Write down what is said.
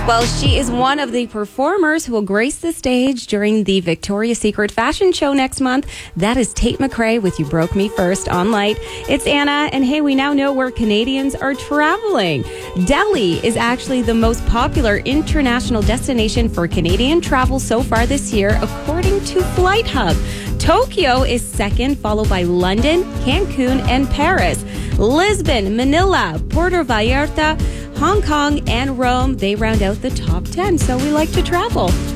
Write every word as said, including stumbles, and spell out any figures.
Well, she is one of the performers who will grace the stage during the Victoria's Secret fashion show next month. That is Tate McRae with You Broke Me First on Light. It's Anna, and hey, we now know where Canadians are traveling. Delhi is actually the most popular international destination for Canadian travel so far this year, according to Flight Hub. Tokyo is second, followed by London, Cancun, and Paris. Lisbon, Manila, Puerto Vallarta, Hong Kong, and Rome, they round out the top ten. So we like to travel.